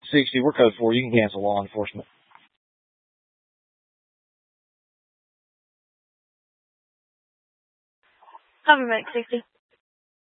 60, we're code 4. You can cancel law enforcement. Cover Max 60.